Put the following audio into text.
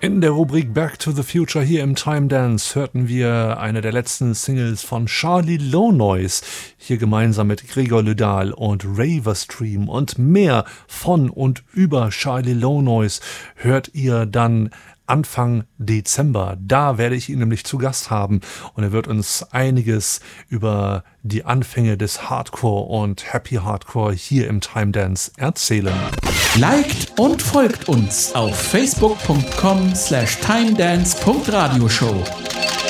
In der Rubrik Back to the Future hier im Time Dance hörten wir eine der letzten Singles von Charlie Low Noise, hier gemeinsam mit Gregor Lydal und Raverstream, und mehr von und über Charlie Low Noise hört ihr dann Anfang Dezember. Da werde ich ihn nämlich zu Gast haben und er wird uns einiges über die Anfänge des Hardcore und Happy Hardcore hier im Time Dance erzählen. Liked und folgt uns auf facebook.com/timedance.radioshow.